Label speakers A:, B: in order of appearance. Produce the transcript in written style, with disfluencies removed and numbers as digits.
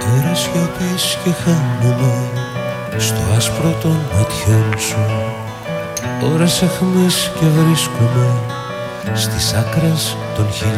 A: Ώρες σιωπής και χάνομαι στο άσπρο των ματιών σου. Ώρες αιχμής και βρίσκομαι στις άκρες των χειλών.